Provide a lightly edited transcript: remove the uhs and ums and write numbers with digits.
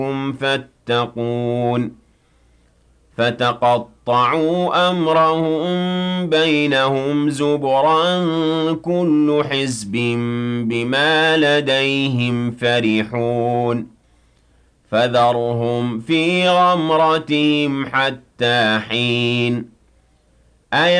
فاتقون فتقطعوا أمرهم بينهم زبرا كل حزب بما لديهم فرحون فذرهم في غمرتهم حتى حين